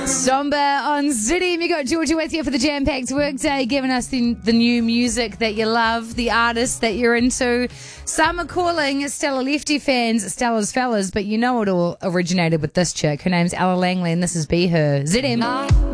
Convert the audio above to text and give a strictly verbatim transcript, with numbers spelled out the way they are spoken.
Somber on City. You got Georgia with you for the Jam Packed Workday, giving us the, the new music that you love, the artists that you're into. Some are calling Stella Lefty fans Stella's fellas, but you know it all originated with this chick. Her name's Ella Langley, and this is Be Her. Z M.